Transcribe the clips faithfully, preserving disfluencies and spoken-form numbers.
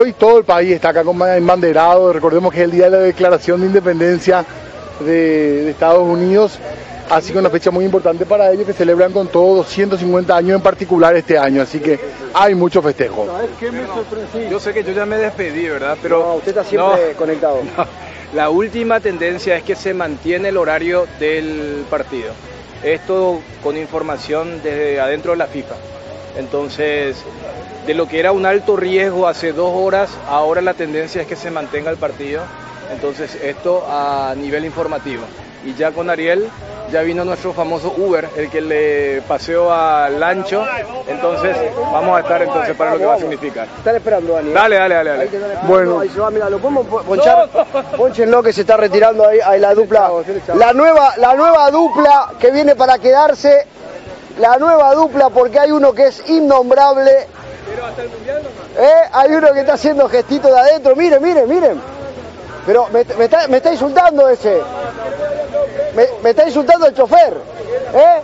Hoy todo el país está acá con embanderado, recordemos que es el día de la declaración de independencia de, de Estados Unidos, así que una fecha muy importante para ellos que celebran con todos doscientos cincuenta años en particular este año, así que hay mucho festejo. ¿Sabes qué me sorprendió? Yo sé que yo ya me despedí, ¿verdad? Pero no, usted está siempre no, conectado. No. La última tendencia es que se mantiene el horario del partido. Esto con información desde adentro de la FIFA. Entonces, de lo que era un alto riesgo hace dos horas, ahora la tendencia es que se mantenga el partido. Entonces, esto a nivel informativo. Y ya con Ariel, ya vino nuestro famoso Uber, el que le paseó al Lancho. Entonces, vamos a estar entonces para lo que va a significar. Están esperando, Dani. Dale, dale, dale. dale. Bueno, ahí se va, mira, lo podemos ponchar. Ponchenlo que se está retirando ahí, ahí la dupla. La nueva, la nueva dupla que viene para quedarse. La nueva dupla porque hay uno que es innombrable. Pero hasta el mundial nomás. ¿Eh? Hay uno que está haciendo gestitos de adentro. Miren, miren, miren. Pero me, me, está, me está insultando ese. Me, me está insultando el chofer. ¿Eh?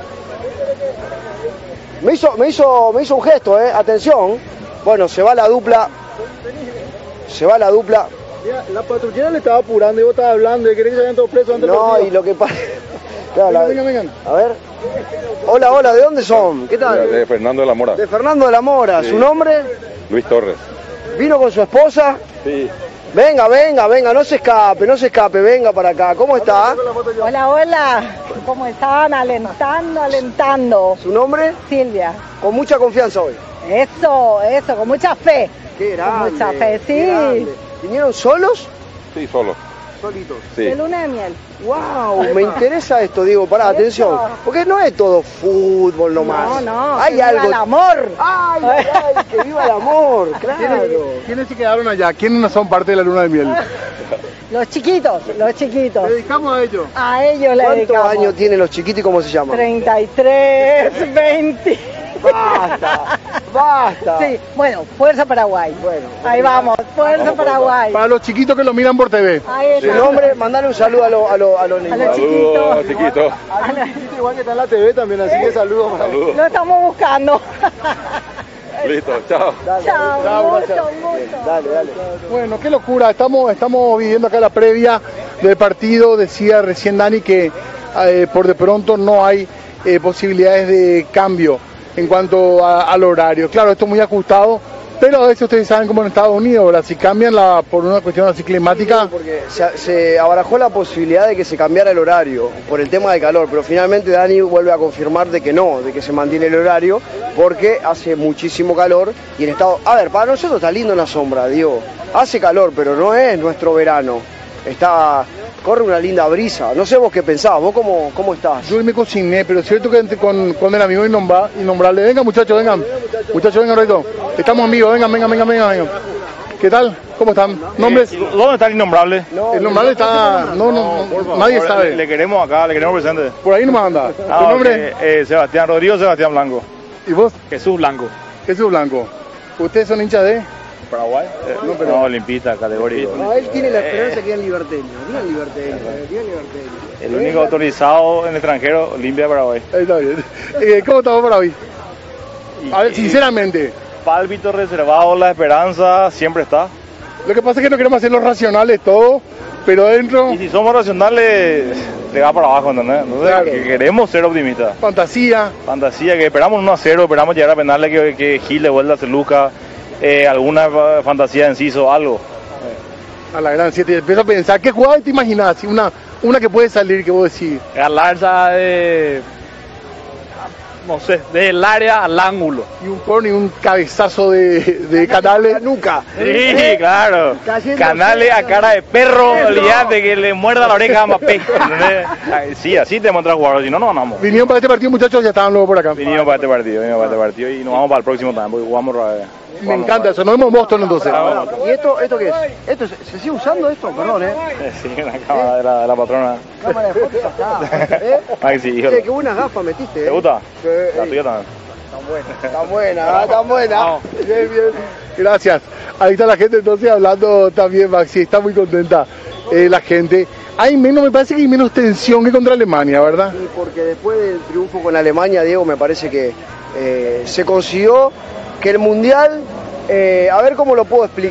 Me hizo, me hizo, me hizo un gesto, ¿eh? Atención. Bueno, se va la dupla. Se va la dupla. La patrullera le estaba apurando y vos estabas hablando y querés que se hayan todos presos antes del No, partido. y lo que pasa... Claro, vengan, la... vengan, vengan. A ver. Hola, hola, ¿de dónde son? ¿Qué tal? De Fernando de la Mora. De Fernando de la Mora. Sí. ¿Su nombre? Luis Torres. ¿Vino con su esposa? Sí. Venga, venga, venga, no se escape, no se escape, venga para acá. ¿Cómo está? Hola, hola. ¿Cómo están? Alentando, alentando. ¿Su nombre? Silvia. Con mucha confianza hoy. Eso, eso, con mucha fe. Qué grande. Con mucha fe, sí. Qué grande. ¿Vinieron solos? Sí, solo. Solitos. Sí. De luna de miel. Wow, me interesa esto, Diego, pará, Eso. atención. Porque no es todo fútbol nomás. No, no. Hay que algo. viva el amor. Ay, ay, ay, que viva el amor, claro. ¿Quiénes, ¿Quiénes se quedaron allá? ¿Quiénes no son parte de la luna de miel? Los chiquitos, los chiquitos. Le dedicamos a ellos. A ellos le ¿Cuántos dedicamos. años tienen los chiquitos y cómo se llaman? treinta y tres, veinte. Basta, basta. Sí, bueno, Fuerza Paraguay. Bueno, Ahí vamos, Fuerza Paraguay. Para los chiquitos que lo miran por T V. Ahí Su está. nombre, mandale un saludo a los a lo, a los niños. A los Saludos, chiquitos. chiquito. A los chiquitos igual que está en la T V también, así que saludos para ellos. Saludos. Lo estamos buscando. Listo, chao. Dale, Chao, dale, mucho, dale. mucho. Dale, dale. Bueno, qué locura, estamos, estamos viviendo acá la previa del partido, decía recién Dani que eh, por de pronto no hay eh, posibilidades de cambio en cuanto a, al horario. Claro, esto es muy ajustado, pero a veces ustedes saben cómo en Estados Unidos, ¿verdad? Si cambian la, por una cuestión así climática... Porque se, se abarajó la posibilidad de que se cambiara el horario por el tema del calor, pero finalmente Dani vuelve a confirmar de que no, de que se mantiene el horario, porque hace muchísimo calor y en estado... A ver, para nosotros está lindo en la sombra, Diego. Hace calor, pero no es nuestro verano. Está... Corre una linda brisa. No sé vos qué pensás, vos cómo, cómo estás. Yo hoy me cociné, pero es cierto que con, con el amigo innombra, innombrable... Venga muchachos, vengan. Muchachos, vengan ahorita. Estamos amigos, vengan, vengan, vengan, vengan. vengan. ¿Qué tal? ¿Cómo están? ¿Nombres? ¿Dónde está el innombrable? No, El innombrable está... No, no, no nadie Le, sabe. le queremos acá, le queremos presente. Por ahí no me anda. ¿Tu Ah, nombre? ok. eh, Sebastián Rodrigo, Sebastián Blanco. ¿Y vos? Jesús Blanco. Jesús Blanco. ¿Ustedes son hinchas de...? Paraguay. No, no, pero- no, olimpista, categórico. No, él tiene la esperanza que digan liberteño. Digan liberteño, digan liberteño. El único autorizado en el extranjero, Olimpia de Paraguay. Ahí está bien. Eh, ¿Cómo estamos para hoy? A ver, sinceramente, Pálpito reservado, la esperanza siempre está. lo que pasa es que no queremos hacer los racionales todo, pero dentro, Y si somos racionales, le va para abajo, ¿entendés? Entonces, Claro. que queremos ser optimistas. fantasía. Fantasía, que esperamos uno a cero, esperamos llegar a penales, que, que Gil le vuelva a hacer Luca, eh, alguna eh, fantasía de inciso, algo. A la gran siete, y empiezo a pensar, ¿qué jugada te imaginas? Una, una que puede salir, que vos decís, Galarza de, no sé, del área al ángulo. y un corno y un cabezazo de, de La Canales. nuca. Sí, claro. Cayendo Canales a cerca. cara de perro, olvídate que le muerda la oreja a Mbappé. ¿Entendés? Ay, sí, así tenemos que entrar a jugar, si no, no ganamos. Vinieron para este partido, muchachos, ya estaban luego por acá. Vinimos para este partido, vinimos para este partido y nos vamos para el próximo también, porque jugamos otra vez. Me encanta eso, nos vemos en Boston entonces. Ahora, ¿y esto, esto qué es? ¿Esto se, se sigue usando esto? Perdón, ¿eh? Sí, una cámara de la, de la patrona. Cámara de fotos acá. ¿Eh? Ay, sí, hijo. Che, qué buenas gafas metiste, ¿eh? ¿Te gusta? Sí. La tuya también. Tan buena, tan buena, ah, tan buena. Vamos. Bien, bien. Gracias. Ahí está la gente entonces hablando también, Maxi, está muy contenta eh, la gente. Hay menos, me parece que hay menos tensión que contra Alemania, ¿verdad? Sí, porque después del triunfo con Alemania, Diego, me parece que eh, se consiguió que el Mundial Eh, a ver cómo lo puedo explicar.